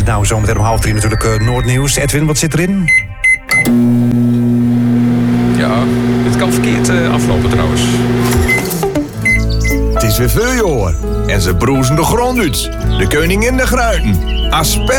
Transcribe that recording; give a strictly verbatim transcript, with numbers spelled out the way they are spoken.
Nou, zometeen om half drie natuurlijk uh, Noordnieuws. Edwin, wat zit erin? Ja, dit kan verkeerd uh, aflopen trouwens. Het is weer veel, joh. En ze broezen de grond uit. De koningin de gruiten. Asper.